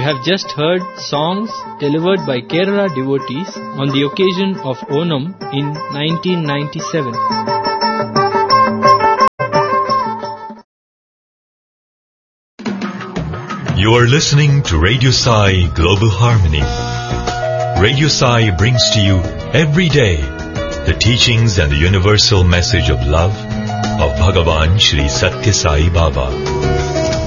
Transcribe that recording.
have just heard songs delivered by Kerala devotees on the occasion of Onam in 1997. You are listening to Radio Sai Global Harmony. Radio Sai brings to you every day the teachings and the universal message of love of Bhagavan Shri Satya Sai Baba.